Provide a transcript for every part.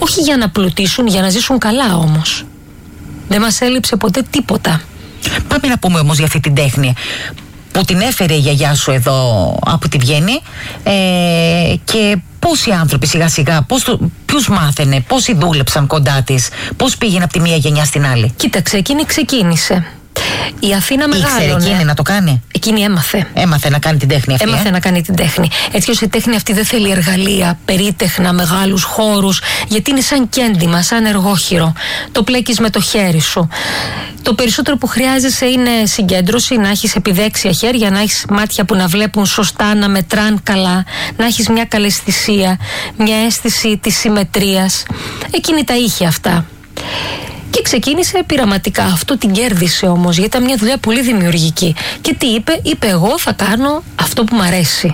Όχι για να πλουτίσουν, για να ζήσουν καλά όμως. Δεν μας έλειψε ποτέ τίποτα. Πάμε να πούμε όμως για αυτή την τέχνη που την έφερε η γιαγιά σου εδώ από τη Βιέννη, και πόσοι άνθρωποι σιγά σιγά, ποιους μάθαινε, πόσοι δούλεψαν κοντά της, πώς πήγαινε από τη μία γενιά στην άλλη? Κοίταξε, εκείνη ξεκίνησε. Η Αθήνα μεγάλωνε. Ήξερε εκείνη να το κάνει? Εκείνη έμαθε. Έμαθε να κάνει την τέχνη αυτή. Έμαθε να κάνει την τέχνη. Έτσι ώστε η τέχνη αυτή δεν θέλει εργαλεία, περίτεχνα, μεγάλους χώρους, γιατί είναι σαν κέντημα, σαν εργόχειρο. Το πλέκεις με το χέρι σου. Το περισσότερο που χρειάζεσαι είναι συγκέντρωση, να έχεις επιδέξια χέρια, να έχεις μάτια που να βλέπουν σωστά, να μετράν καλά, να έχεις μια καλαισθησία, μια αίσθηση της συμμετρίας. Εκείνη τα είχε αυτά. Και ξεκίνησε πειραματικά. Αυτό την κέρδισε όμως, γιατί ήταν μια δουλειά πολύ δημιουργική. Και τι είπε? Είπε, εγώ θα κάνω αυτό που μου αρέσει.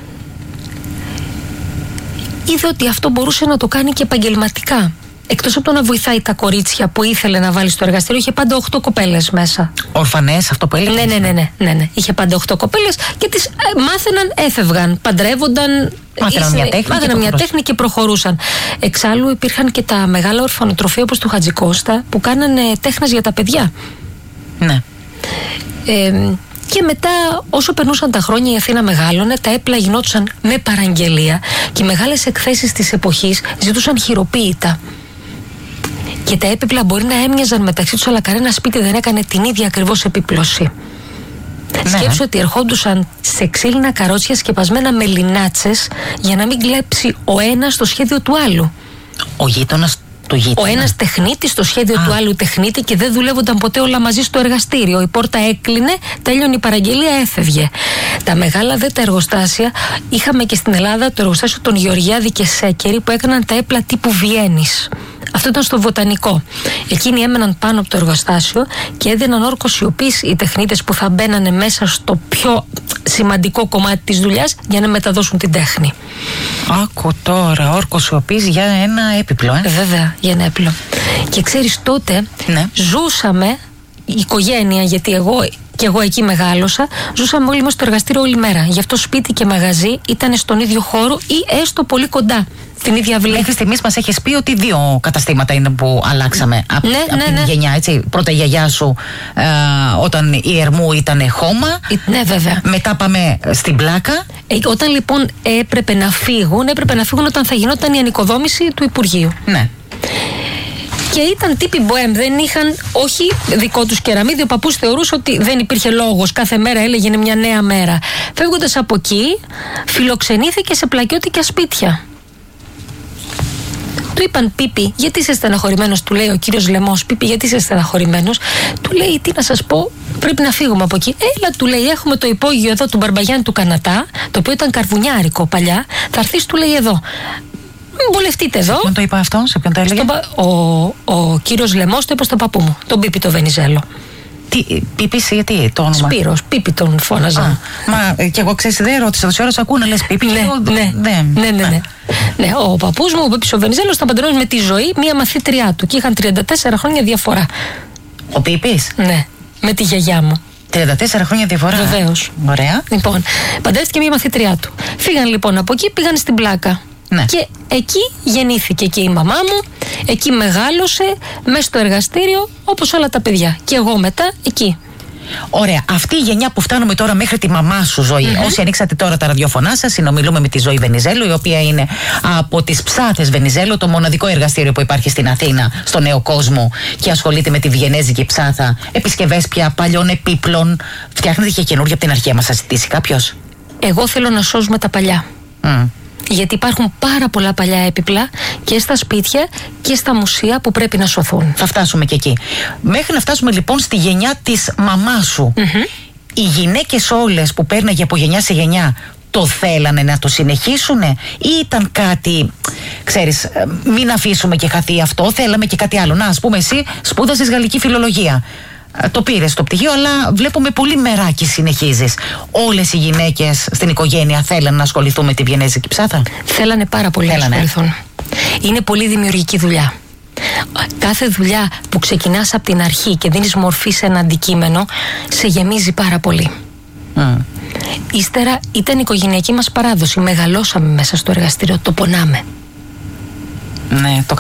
Είδε ότι αυτό μπορούσε να το κάνει και επαγγελματικά. Εκτός από το να βοηθάει τα κορίτσια που ήθελε να βάλει στο εργαστήριο, είχε πάντα 8 κοπέλες μέσα. Ορφανές, αυτό που έλεγε? Ναι. Είχε πάντα 8 κοπέλες και τις μάθαιναν, έφευγαν, παντρεύονταν. Μάθαιναν μια τέχνη και προχωρούσαν. Εξάλλου υπήρχαν και τα μεγάλα ορφανοτροφεία όπως του Χατζικώστα που κάνανε τέχνες για τα παιδιά. Ναι. Και μετά, όσο περνούσαν τα χρόνια, η Αθήνα μεγάλωνε, τα έπλα γινόντουσαν με παραγγελία και οι μεγάλες εκθέσεις της εποχής ζητούσαν χειροποίητα. Και τα έπιπλα μπορεί να έμοιαζαν μεταξύ τους, αλλά κανένα σπίτι δεν έκανε την ίδια ακριβώς επίπλωση. Ναι. Σκέψου ότι ερχόντουσαν σε ξύλινα καρότσια σκεπασμένα με λινάτσες για να μην κλέψει ο ένας το σχέδιο του άλλου. Ο γείτονας του γείτονα. Ο ένας τεχνίτης στο σχέδιο του άλλου τεχνίτη και δεν δουλεύονταν ποτέ όλα μαζί στο εργαστήριο. Η πόρτα έκλεινε, τέλειωνε η παραγγελία, έφευγε. Τα μεγάλα τα εργοστάσια, είχαμε και στην Ελλάδα το εργοστάσιο των Γεωργιάδη και Σέκερη που έκαναν τα έπλα τύπου Βιέννης. Αυτό ήταν στο Βοτανικό. Εκείνοι έμεναν πάνω από το εργοστάσιο και έδιναν όρκο σιωπής οι τεχνίτες που θα μπαίνανε μέσα στο πιο σημαντικό κομμάτι της δουλειάς για να μεταδώσουν την τέχνη. Άκου τώρα, όρκο σιωπής για ένα έπιπλο, Βέβαια, για ένα έπιπλο. Και ξέρεις, τότε ζούσαμε, η οικογένεια, γιατί εγώ εκεί μεγάλωσα, ζούσαμε όλοι μέσα στο εργαστήριο όλη μέρα. Γι' αυτό σπίτι και μαγαζί ήταν στον ίδιο χώρο ή έστω πολύ κοντά. Την ίδια αυλή. Μέχρι στιγμής μας έχεις πει ότι 2 καταστήματα είναι που αλλάξαμε από την γενιά, έτσι. Πρώτα η γιαγιά σου όταν η Ερμού ήταν χώμα. Ναι, βέβαια. Μετά πάμε στην Πλάκα. Όταν λοιπόν έπρεπε να φύγουν όταν θα γινόταν η ανοικοδόμηση του Υπουργείου. Ναι. Και ήταν τύποι μποέμ, δεν είχαν, όχι δικό τους κεραμίδι. Ο παππούς θεωρούσε ότι δεν υπήρχε λόγος. Κάθε μέρα έλεγε είναι μια νέα μέρα. Φεύγοντας από εκεί, φιλοξενήθηκε σε πλακιώτικα σπίτια. Του είπαν, Πίπη, γιατί είσαι στεναχωρημένος? Του λέει ο κύριος Λεμός, Πίπη, γιατί είσαι στεναχωρημένος? Του λέει, τι να σας πω, πρέπει να φύγουμε από εκεί. Έλα, του λέει, έχουμε το υπόγειο εδώ του Μπαρμπαγιάννη του Κανατά, το οποίο ήταν καρβουνιάρικο παλιά. Θα έρθεις, του λέει, εδώ. Βολευτείτε εδώ. Σε ποιον το είπα αυτό, σε ποιον το έλεγε? Ο κύριος Λεμός το είπε στον παππού μου, τον Πίπη το Βενιζέλο. Πίπης, γιατί το όνομα? Σπύρος, Πίπη τον φώναζαν. Μα κι εγώ ξέρεις, δεν ρώτησα τόση ώρα, ακούω να λες Πίπη. Ναι, ο παππούς μου, ο Πίπης ο Βενιζέλος, ήταν παντρεμένος με τη Ζωή, μία μαθήτριά του και είχαν 34 χρόνια διαφορά. Ο Πίπης? Ναι, με τη γιαγιά μου. 34 χρόνια διαφορά. Βεβαίως. Ωραία. Λοιπόν, παντρεύτηκε μία μαθήτριά του. Φύγαν λοιπόν από εκεί, πήγαν στην Πλάκα. Ναι. Και εκεί γεννήθηκε και η μαμά μου, εκεί μεγάλωσε, μέσα στο εργαστήριο, όπως όλα τα παιδιά. Και εγώ μετά εκεί. Ωραία. Αυτή η γενιά που φτάνουμε τώρα μέχρι τη μαμά σου, Ζωή. Όσοι ανοίξατε τώρα τα ραδιόφωνά σας, συνομιλούμε με τη Ζωή Βενιζέλου, η οποία είναι από τις Ψάθες Βενιζέλου, το μοναδικό εργαστήριο που υπάρχει στην Αθήνα, στο Νέο Κόσμο, και ασχολείται με τη βιενέζικη ψάθα. Επισκευές πια παλιών επίπλων. Φτιάχνετε και καινούργια από την αρχή, μας θα ζητήσει κάποιος? Εγώ θέλω να σώζουμε τα παλιά. Γιατί υπάρχουν πάρα πολλά παλιά έπιπλα και στα σπίτια και στα μουσεία που πρέπει να σωθούν. Θα φτάσουμε και εκεί. Μέχρι να φτάσουμε λοιπόν στη γενιά της μαμάς σου. Οι γυναίκες όλες που πέρναγε από γενιά σε γενιά, το θέλανε να το συνεχίσουνε ή ήταν κάτι, ξέρεις, μην αφήσουμε και χαθεί αυτό, θέλαμε και κάτι άλλο? Να, ας πούμε, εσύ σπούδασες γαλλική φιλολογία. Το πήρες το πτυχίο, αλλά βλέπουμε πολύ μεράκι συνεχίζεις. Όλες οι γυναίκες στην οικογένεια θέλανε να ασχοληθούν με τη βιενέζικη ψάθα? Θέλανε πάρα πολύ να ασχοληθούν. Είναι πολύ δημιουργική δουλειά. Κάθε δουλειά που ξεκινάς από την αρχή και δίνεις μορφή σε ένα αντικείμενο, σε γεμίζει πάρα πολύ. Ύστερα ήταν η οικογενειακή μας παράδοση. Μεγαλώσαμε μέσα στο εργαστήριο, το πονάμε. Ναι, το